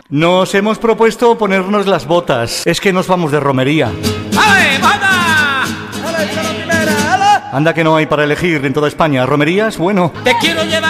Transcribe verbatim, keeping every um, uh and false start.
Nos hemos propuesto ponernos las botas. Es que nos vamos de romería. ¡Ale, banda! Anda que no hay para elegir en toda España. ¿Romerías? Bueno. Te quiero llevar.